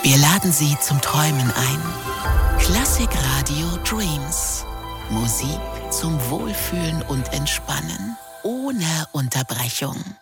Wir laden Sie zum Träumen ein. Klassik Radio Dreams. Musik zum Wohlfühlen und Entspannen ohne Unterbrechung.